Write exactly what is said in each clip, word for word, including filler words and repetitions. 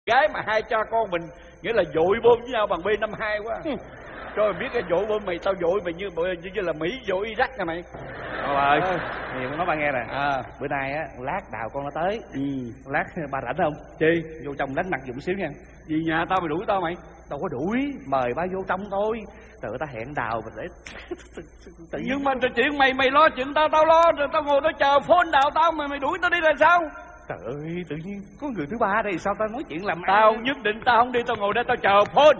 gái mà hai cha con mình nghĩa là dội bom với nhau bằng B năm mươi hai quá. Trời biết cái dội bom mày, tao dội mày như như, như là Mỹ dội Iraq nè mày. Thôi ơi, nhiều nói ba nghe nè. À. Bữa nay á, lát đào con nó tới. Ừ. Lát ba rảnh không? Chi? Vô trong đánh mặt giùm xíu nha. Vì nhà tao mày đuổi tao mày? Đâu có đuổi, mời ba vô trong thôi. Tự ta hẹn đào mình để tự nhưng mà chuyện mày mày lo chuyện tao tao lo rồi tao ngồi tao chờ phone đào tao mà mày đuổi tao đi là sao? Trời ơi, tự nhiên có người thứ ba đây sao tao nói chuyện làm tao ăn. nhất định tao không đi, tao ngồi đây tao chờ phone.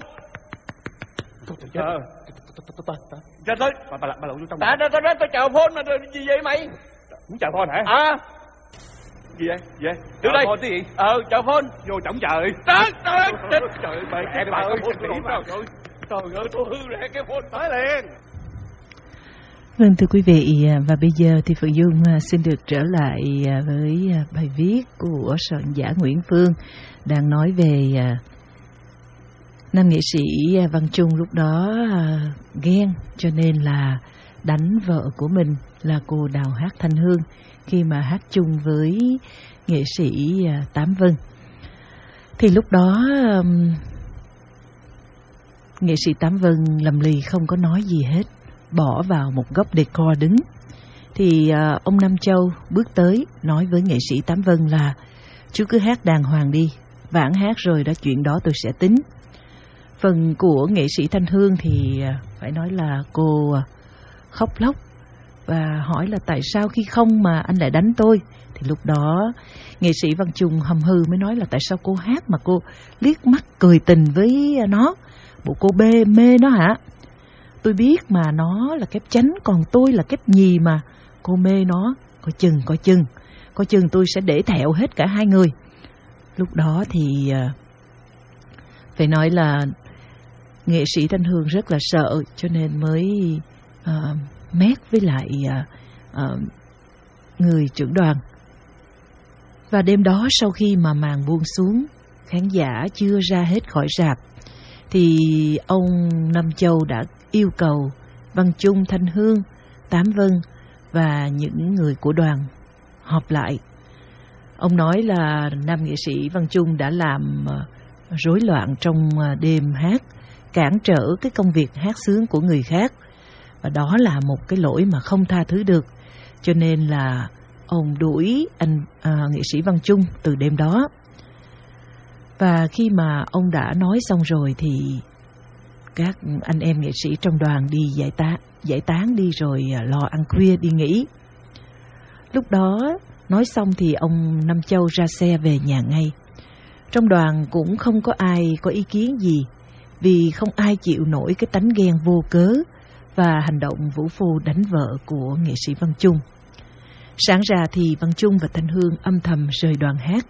Ờ. Cho thôi. Bà bà bà lộn vô trong. Đã tao tao tao chờ phone mà gì vậy mày? Muốn chờ phone hả? À. Gì vậy? Gì vậy? Đưa đây. Phone cái gì? Ờ, chờ phone. Vô trọng chờ. Trời ơi, trời trời ơi, mày trời ơi, ơi, trời ơi, tôi hư rồi cái phone tới liền. Vâng, thưa quý vị, và bây giờ thì Phượng Dung xin được trở lại với bài viết của soạn giả Nguyễn Phương đang nói về nam nghệ sĩ Văn Trung lúc đó ghen cho nên là đánh vợ của mình là cô Đào Hát Thanh Hương khi mà hát chung với nghệ sĩ Tám Vân. Thì lúc đó nghệ sĩ Tám Vân lầm lì không có nói gì hết, bỏ vào một góc decor đứng. Thì uh, ông Nam Châu bước tới nói với nghệ sĩ Tám Vân là chú cứ hát đàng hoàng đi, vãn hát rồi đó chuyện đó tôi sẽ tính. Phần của nghệ sĩ Thanh Hương thì uh, phải nói là cô uh, khóc lóc và hỏi là tại sao khi không mà anh lại đánh tôi. Thì lúc đó nghệ sĩ Văn Trung hầm hừ mới nói là tại sao cô hát mà cô liếc mắt cười tình với nó, bộ cô bê mê nó hả? Tôi biết mà nó là kép chánh, còn tôi là kép nhì mà. Cô mê nó, coi chừng, coi chừng. Coi chừng tôi sẽ để thẹo hết cả hai người. Lúc đó thì uh, phải nói là nghệ sĩ Thanh Hương rất là sợ, cho nên mới uh, mét với lại uh, uh, người trưởng đoàn. Và đêm đó sau khi mà màn buông xuống, khán giả chưa ra hết khỏi rạp, thì ông Nam Châu đã yêu cầu Văn Trung, Thanh Hương, Tám Vân và những người của đoàn họp lại. Ông nói là nam nghệ sĩ Văn Trung đã làm rối loạn trong đêm hát, cản trở cái công việc hát sướng của người khác, và đó là một cái lỗi mà không tha thứ được. Cho nên là ông đuổi anh à, nghệ sĩ Văn Trung từ đêm đó. Và khi mà ông đã nói xong rồi thì các anh em nghệ sĩ trong đoàn đi giải tán, giải tán đi rồi lo ăn khuya đi nghỉ. Lúc đó nói xong thì ông Nam Châu ra xe về nhà ngay. Trong đoàn cũng không có ai có ý kiến gì, vì không ai chịu nổi cái tánh ghen vô cớ và hành động vũ phu đánh vợ của nghệ sĩ Văn Trung. Sáng ra thì Văn Trung và Thanh Hương âm thầm rời đoàn hát.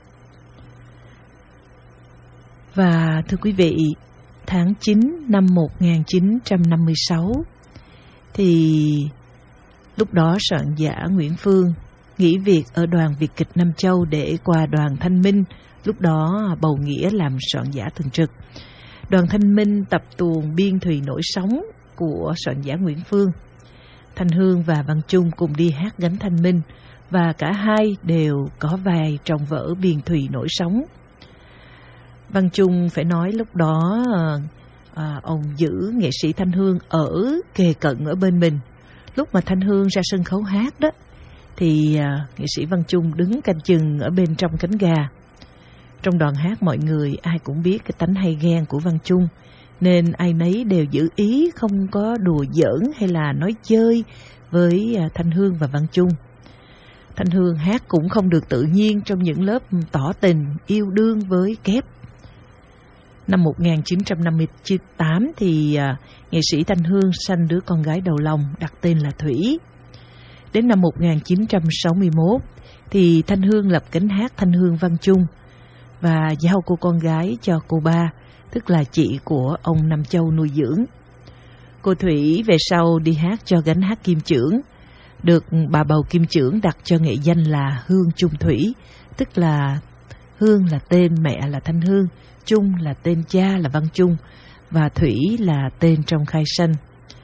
Và thưa quý vị, tháng chín năm một nghìn chín trăm năm mươi sáu thì lúc đó soạn giả Nguyễn Phương nghỉ việc ở đoàn Việt kịch Nam Châu để qua đoàn Thanh Minh, lúc đó bầu nghĩa làm soạn giả thường trực. Đoàn Thanh Minh tập tuồng Biên Thùy Nổi Sóng của soạn giả Nguyễn Phương. Thanh Hương và Văn Trung cùng đi hát gánh Thanh Minh, và cả hai đều có vai trong vở Biên Thùy Nổi Sóng. Văn Trung phải nói lúc đó à, ông giữ nghệ sĩ Thanh Hương ở kề cận ở bên mình. Lúc mà Thanh Hương ra sân khấu hát đó thì à, nghệ sĩ Văn Trung đứng canh chừng ở bên trong cánh gà. Trong đoàn hát mọi người ai cũng biết cái tánh hay ghen của Văn Trung, nên ai nấy đều giữ ý không có đùa giỡn hay là nói chơi với à, Thanh Hương và Văn Trung. Thanh Hương hát cũng không được tự nhiên trong những lớp tỏ tình yêu đương với kép. Năm một nghìn chín trăm năm mươi tám thì à, nghệ sĩ Thanh Hương sanh đứa con gái đầu lòng đặt tên là Thủy. Đến năm một nghìn chín trăm sáu mươi mốt thì Thanh Hương lập cánh hát Thanh Hương Văn Trung và giao cô con gái cho cô ba, tức là chị của ông Nam Châu nuôi dưỡng. Cô Thủy về sau đi hát cho gánh hát Kim Chưởng, được bà bầu Kim Chưởng đặt cho nghệ danh là Hương Trung Thủy, tức là Hương là tên mẹ là Thanh Hương, Trung là tên cha là Văn Trung, và Thủy là tên trong khai sanh.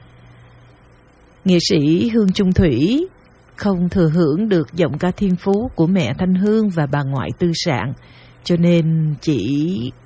Nghệ sĩ Hương Trung Thủy không thừa hưởng được giọng ca thiên phú của mẹ Thanh Hương và bà ngoại Tư Sạn, Cho nên chỉ